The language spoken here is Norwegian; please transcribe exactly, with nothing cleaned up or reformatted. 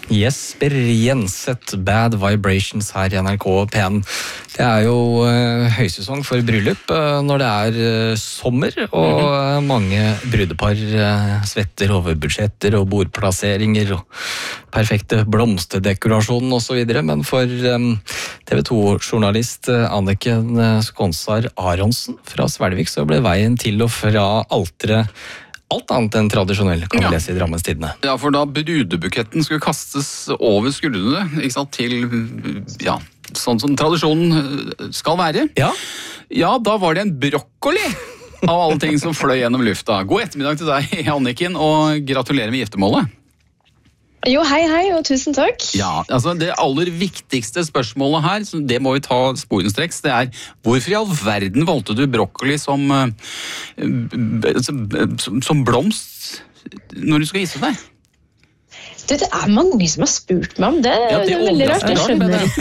Jesper Jenseth, Bad Vibrations her i N R K P en. Det er jo uh, høysesong for bryllup uh, når det er uh, sommer, og uh, mange brudepar uh, svetter over budsjetter og bordplasseringer og perfekte blomsterdekorasjon og så videre, men for um, T V to-journalist uh, Anniken uh, Skonsar Aronsen fra Svelvik så ble veien til og fra alteret alt annet enn tradisjonell, kan vi ja. lese i Drammens Tidende. Ja, for da brudebuketten skulle kastes over skuldrene, ikke sant, til, ja, sånn som tradisjonen skal være. Ja. Ja, da var det en brokkoli av alle ting som fløy gjennom lufta. God ettermiddag til deg, Anniken, og gratulerer med giftermålet. Jo, hei, hei, og tusen takk. Ja, altså det aller viktigste spørsmålet her, det må vi ta sporenstreks, det er hvorfor i all verden valgte du brokkoli som, som, som blomst når du skal gifte deg? Det, det er mange som har spurt meg om det. Ja, det det er veldig rart, jeg skjønner.